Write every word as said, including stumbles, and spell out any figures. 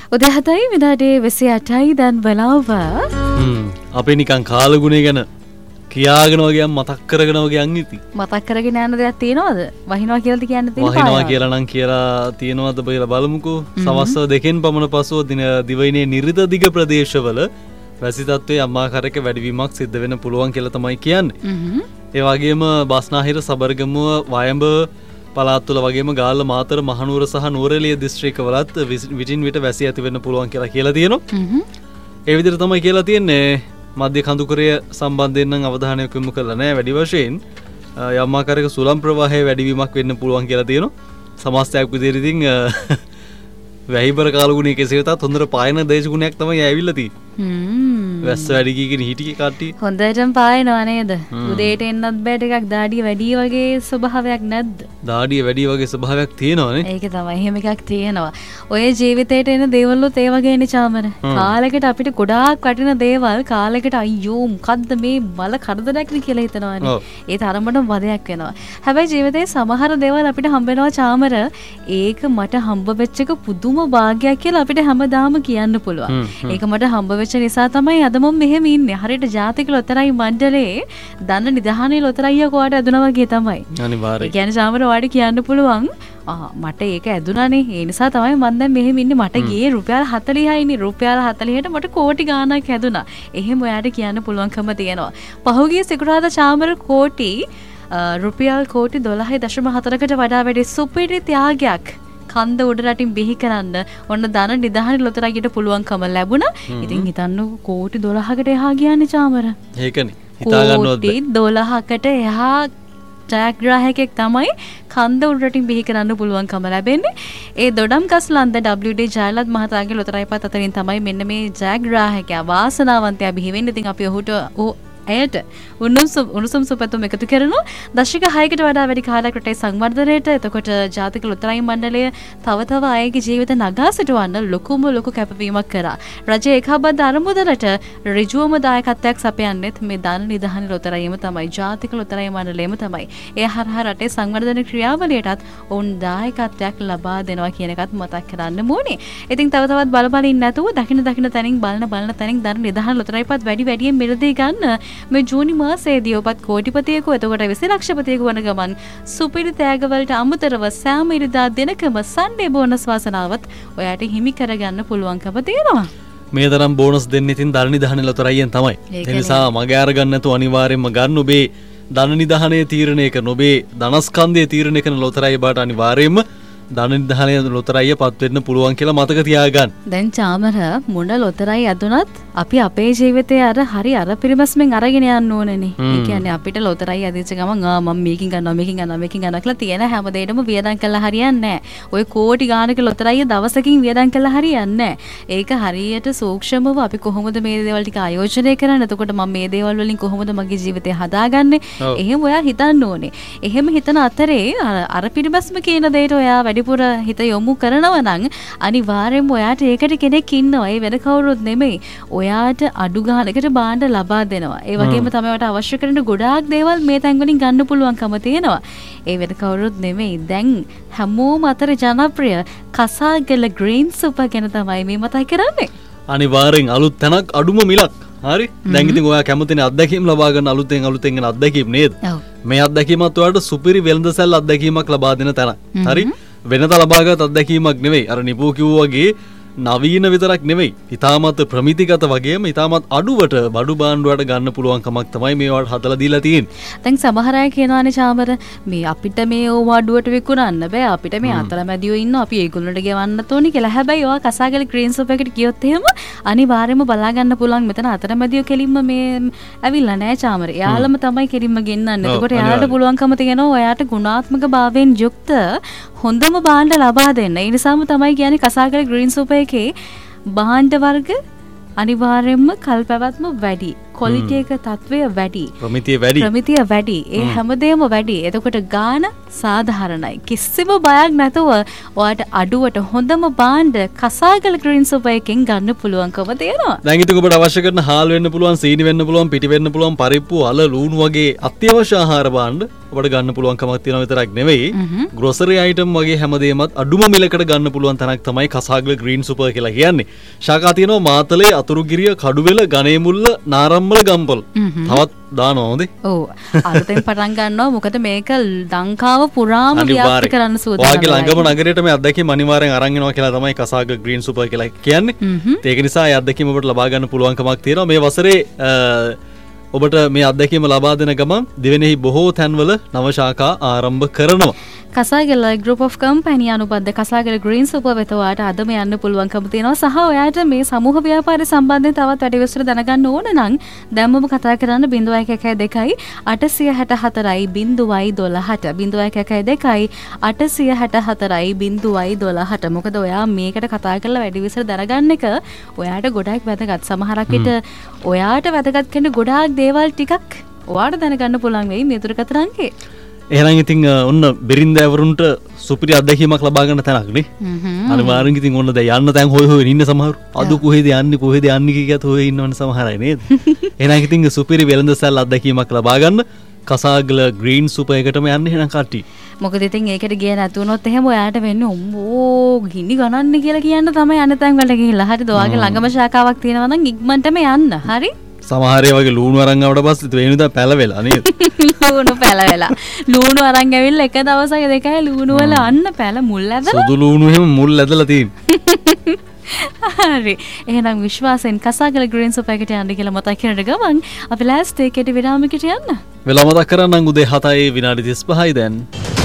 උදේ හතයි විනාඩි විසි අටයි දැන් වෙලාව. හ්ම් අපි නිකන් කාලගුණය ගැන කියාගෙන වගේ මතක් කරගෙන වගේ යන් ඉති. මතක් කරගෙන යන දෙයක් තියෙනවද? වහිනවා කියලාද කියන්න තියෙන්නේ? වහිනවා කියලා නම් කියලා තියෙනවද කියලා බලමුකෝ. සවස් දෙකෙන් පමණ පසුව දින දිවයිනේ නිරිත දිග ප්‍රදේශවල වැසි තත්ත්වයේ අමාකාරයක වැඩිවීමක් සිද්ධ වෙන්න පුළුවන් කියලා තමයි කියන්නේ. ඒ වගේම බස්නාහිර සබරගමුව වයඹ පළාත් තුළ වගේම ගාල්ල මාතර මහනුවර සහ නුවරඑළිය දිස්ත්‍රික්කවලත් විටින් විට වැසි ඇති වෙන්න පුළුවන් කියලා කියලා තියෙනවා. ඒ විදිහට තමයි කියලා තියෙන්නේ. මධ්‍ය කඳුකරය සම්බන්ධයෙන් නම් අවධානය යොමු කරලා නැහැ වැඩි වශයෙන්. යම් ආකාරයක සුළං ප්‍රවාහයේ වැඩිවීමක් වෙන්න පුළුවන් කියලා තියෙනවා. සමස්තයක් විදිහට ඉතින් වැහිබර කාලගුණයේ කෙසේ වෙතත් හොඳට පායන දේශගුණයක් තමයි ඇවිල්ලා තියෙන්නේ. වැස්ස වැඩි කීගෙන හිටියේ කට්ටිය. හොඳටම පායනවා නේද? උදේට එන්නත් බෑ ටිකක් දාඩිය වැඩි වගේ ස්වභාවයක් නැද්ද? දාඩිය වැඩි වගේ ස්වභාවයක් තියෙනවනේ. ඒක තමයි. එහෙම එකක් තියෙනවා. ඔය ජීවිතේට එන දේවල්ුත් ඒ වගේනේ චාමර. කාලයකට අපිට ගොඩාක් වටින දේවල් කාලයකට අයියෝ මොකද්ද මේ මල කරදරයක් නේ කියලා හිතනවානේ. ඒ තරමටම වදයක් වෙනවා. හැබැයි ජීවිතේ සමහර දේවල් අපිට හම්බ වෙනවා චාමර. ඒක මට හම්බ වෙච්ච එක පුදුම භාග්‍යයක් කියලා අපිට හැමදාම කියන්න පුළුවන්. ඒක මට හම්බ වෙච්ච නිසා තමයි අද මම මෙහෙම ඉන්නේ. හරියට ජාතික ලොතරැයි මණ්ඩලයේ දන්න නිදහානේ ලොතරැයිය කොහාට ඇදුනා වගේ තමයි. අනිවාර්යයෙන්. ඒ කියන්නේ චාමර ඔයාලට කියන්න පුළුවන් ආ මට ඒක ඇදුනානේ. ඒ නිසා තමයි මම දැන් මෙහෙම ඉන්නේ. මට ගියේ රුපියල් හතළිහයිනේ. රුපියල් හතළිහට මට කෝටි ගාණක් ඇදුනා. එහෙම ඔයාලට කියන්න පුළුවන්කම තියෙනවා. පහුගිය සිකුරාදා චාමර කෝටි රුපියල් කෝටි දොළහ දශම හතරකට වඩා වැඩි සුපිරි ත්‍යාගයක් කන්ද උඩ රටින් බිහි කරන්න ඔන්න ධන නිදහන ලොතරැයියට පුළුවන්කම ලැබුණා. ඉතින් හිතන්න කෝටි දොළහකට එහා ගියානේ චාමර. ඒකනේ. හිතා ගන්නවත් කෝටි දොළහකට එහා ජයග්‍රාහකෙක් තමයි කන්ද උඩ රටින් බිහි කරන්න පුළුවන්කම ලැබෙන්නේ. ඒ දොඩම් කස්ලන්ද ඩබ්ලිව් ඩී ජයලත් මහතාගේ ලොතරැයි පත් අතරින් තමයි මෙන්න මේ ජයග්‍රාහකයා වාසනාවන්තයා බිහි වෙන්නේ. ඉතින් අපි ඔහුට ඇයට උණුසුම් උණුසුම් සුපැතුම් එකතු කරනවා. දශක හයකට වඩා වැඩි කාලයක් රටේ සංවර්ධනයට එතකොට ජාතික ලොතරැයි මණ්ඩලය තව තව අයගේ ජීවිත නගා සිටවන්න ලොකුම ලොකු කැපවීමක් කරා. රජයේ ඒකාබද්ධ අරමුදලට ඍජුවම දායකත්වයක් සපයන්නෙත් මේ ධන නිදහන ලොතරැයියම තමයි. ජාතික ලොතරැයි මණ්ඩලයම තමයි. ඒ හරහා රටේ සංවර්ධන ක්‍රියාවලියටත් ඔවුන් දායකත්වයක් ලබා දෙනවා කියන එකත් මතක් කරන්න ඕනේ. ඉතින් තව තවත් බල බල ඉන්න නැතුව දකින දකින තැනින් බලන බලන තැනින් ධන නිදහන ලොතරැයිපත් වැඩි වැඩියෙන් මිලදී ගන්න මේ ජූනි මාසයේදී ඔබත් කෝටිපතියෙකු එතකොට විසි ලක්ෂපතියෙකු වන ගමන් සුපිරි තෑගවලට අමතරව සෑම ඉරිදා දිනකම සන්ඩේ බෝනස් වාසනාවත් ඔයාට හිමි කරගන්න පුළුවන්කම තියෙනවා. මේ තරම් බෝනස් දෙන්නේ ඉතින් ධන නිදහනේ ලොතරැයියෙන් තමයි. ඒ නිසා මගේ අරගන්න නැතුව අනිවාර්යයෙන්ම ගන්න ඔබේ ධන නිදහනේ තීරණය කරන ඔබේ ධනස්කන්ධය තීරණය කරන ලොතරැයි බාට අනිවාර්යයෙන්ම ධන නිදහනේ ලොතරැයිය පත් වෙන්න පුළුවන් කියලා මතක තියාගන්න. දැන් චාමර මොන ලොතරැයි ඇදුනත් අපි අපේ ජීවිතේ අර හරි අර පිරිමස්මෙන් අරගෙන යන්න ඕනනේ. ඒ කියන්නේ අපිට ලොතරැයි ඇදිච්ච ගමන් ආ මම මේකින් ගන්නවා මේකින් ගන්නවා මේකින් ගන්නවා කියලා තියෙන හැම දෙයකම වියදම් කළා හරියන්නේ නැහැ. ඔය කෝටි ගානක ලොතරැයිය දවසකින් වියදම් කළා හරියන්නේ නැහැ. ඒක හරියට සූක්ෂමව අපි කොහොමද මේ දේවල් ටික ආයෝජනය කරන්නේ? එතකොට මම මේ දේවල් වලින් කොහොමද මගේ ජීවිතය හදාගන්නේ? එහෙම ඔයා හිතන්න ඕනේ. එහෙම හිතන අතරේ අර පිරිමස්ම කියන දෙයට ඔයා වැඩිපුර හිත යොමු කරනවා නම් අනිවාර්යෙන්ම ඔයාට ඒකට කෙනෙක් ඉන්නවා. ඒ වෙන කවුරුත් නෙමෙයි. ඔයාට අඩු ගානකට බාණ්ඩ ලබා දෙනවා. ඒ වගේම තමයි ඔයාට අවශ්‍ය කරන ගොඩාක් දේවල් මේ තැන් වලින් ගන්න පුළුවන්කම තියෙනවා. ඒ වෙන කවුරුත් නෙමෙයි. දැන් හැමෝම අතර ජනප්‍රිය කසාගල ග්‍රීන් සුපර් ගැන තමයි මේ මතක් කරන්නේ. අනිවාර්යෙන් අලුත් තැනක් අඩුම මිලක්. හරි. දැන් ඉතින් ඔයා කැමතිනේ අත්දැකීම් ලබා ගන්න අලුතෙන් අලුතෙන් එන අත්දැකීම් නේද? මේ අත්දැකීමත් ඔයාලට සුපිරි වෙළඳසැල් අත්දැකීමක් ලබා දෙන තැන. හරි. වෙනත ලබාගත් අත්දැකීමක් නෙවෙයි. අර නිපෝ කිව්වා වගේ නවීන විතරක් නෙවෙයි. ඊටමත් ප්‍රමිතිගත වගේම ඊටමත් අඩුවට බඩු බාණ්ඩුවට ගන්න පුළුවන් කමක් තමයි මේවට හදලා දීලා තියෙන්නේ. දැන් සමහර අය කියනවානේ චාමර මේ අපිට මේ ඕව අඩුවට විකුණන්න බෑ. අපිට මේ අතරමැදියෝ ඉන්නවා. අපි ඒගොල්ලන්ට ගෙවන්න ඕනේ කියලා. හැබැයි ඔයා කසාගල ග්‍රීන් සොප් එකට ගියොත් එහෙම අනිවාර්යයෙන්ම බලා ගන්න පුළුවන් මෙතන අතරමැදියෝ කෙලින්ම මේ ඇවිල්ලා නෑ චාමර. එයාලම තමයි කෙලින්ම ගෙන්නන්නේ. එතකොට එයාලට පුළුවන්කම තියෙනවා ඔයාට ගුණාත්මක භාවයෙන් යුක්ත හොඳම භාණ්ඩ ලබා දෙන්න. ඒ නිසාම තමයි කියන්නේ කසාගල ග්‍රීන් සොප් එකේ භාණ්ඩ වර්ග අනිවාර්යයෙන්ම කල්පැවැත්ම වැඩි. quality එක තත්වය වැඩි. ප්‍රමිතිය වැඩි. ප්‍රමිතිය වැඩි. ඒ හැමදේම වැඩි. එතකොට ගාන සාධාරණයි. කිසිම බයක් නැතුව ඔයාට අඩුවට හොඳම භාණ්ඩ කසාගල ග්‍රීන් සුපර් එකෙන් ගන්න පුළුවන්කම තියෙනවා. දැන් ඉතින් ඔබට අවශ්‍ය කරන හාල් වෙන්න පුළුවන්, සීනි වෙන්න පුළුවන්, පිටි වෙන්න පුළුවන්, පරිප්පු, අල, ලූණු වගේ අත්‍යවශ්‍ය ආහාර භාණ්ඩ ඔබට ගන්න පුළුවන්කමක් තියෙනවා විතරක් නෙවෙයි. ග්‍රොසරි අයිටම් වගේ හැමදේමත් අඩුම මිලකට ගන්න පුළුවන් තැනක් තමයි කසාගල ග්‍රීන් සුපර් කියලා කියන්නේ. ශාකා තියෙනවා මාතලේ, අතුරුගිරිය, කඩුවෙල, ගණේමුල්ල, නාරම්මල, ගම්පොල. තවත් දානවා හොඳේ. ඔව්. අලුතෙන් පටන් ගන්නවා. මොකද මේක ලංකාව පුරාම ව්‍යාප්ත කරන්න සූදානම්. ඔයාගේ ළඟම නගරයට මේ අත්දැකීම අනිවාර්යෙන් අරන් එනවා කියලා තමයි කසාගල ග්‍රීන් සුපර් කියලා කියන්නේ. ඒක නිසා ඒ අත්දැකීම ඔබට ලබා ගන්න පුළුවන්කමක් තියෙනවා. මේ වසරේ ඔබට මේ අත්දැකීම ලබා දෙන ගමන් දෙවෙනෙහි බොහෝ තැන්වල නව ශාඛා ආරම්භ කරනවා. කසාගල group of company අනුබද්ධ කසාගල green super වෙත ඔයාට අදම යන්න පුළුවන්කම තියෙනවා. සහ ඔයාට මේ සමූහ ව්‍යාපාර සම්බන්ධයෙන් තවත් වැඩි විස්තර දැනගන්න ඕන නම් දැන්මම කතා කරන්න zero one one one two eight six four four zero one one zero one one two eight six four four zero one one zero. මොකද ඔයා මේකට කතා කරලා වැඩි විස්තර දැනගන්න එක ඔයාට ගොඩක් වැදගත්. සමහරක් විට ඔයාට වැදගත් කරන ගොඩාක් දේවල් ටිකක් ඔයාට දැනගන්න පුළුවන් වෙයි මේ දුරකථන අංකේ. එහෙනම් ඉතින් ඔන්න බිරින්දෑවරුන්ට සුපිරි අත්දැකීමක් ලබා ගන්න තැනක් නේ. අනිවාර්යෙන් ඉතින් ඔන්න දැන් යන්න තැන් හොය හොය ඉන්න සමහරු. අද කොහෙද යන්නේ කොහෙද යන්නේ කියත් හොය ඉන්නවනේ සමහර අය නේද? එහෙනම් ඉතින් සුපිරි වෙළඳසැල් අත්දැකීමක් ලබා ගන්න කසාගල ග්‍රීන් සුපර් එකටම යන්න එහෙනම් කට්ටිය. මොකද ඉතින් ඒකට ගියේ නැතුනොත් එහෙම ඔයාට වෙන්නේ ඔම්බෝ ගිනි ගණන් කියලා කියන්න තමයි යන තැන් වලට ගිහිල්ලා. හරිද? ඔයාගේ ළඟම ශාඛාවක් තියෙනවා නම් ඉක්මනටම යන්න. හරි? සමහර අය වගේ ලූණු අරන් ආවට පස්සේ වෙනුදා පැලවෙලා නේද? ලූණු පැලවෙලා. ලූණු අරන් ඇවිල්ලා එක දවසක දෙකයි ලූණු වල අන්න පැල මුල් ඇදලා. සුදු ලූණු එහෙම මුල් ඇදලා තියෙන්නේ. හරි. එහෙනම් විශ්වාසයෙන් කසාගල ග්‍රීන් සුපර් එකට යන්න කියලා මතක් කරන ගමන් අපි ලෑස්ති කෙටි විරාමයකට යන්න. වෙලා මතක් කරන්නම් උදේ හතයි විනාඩි තිස් පහයි දැන්.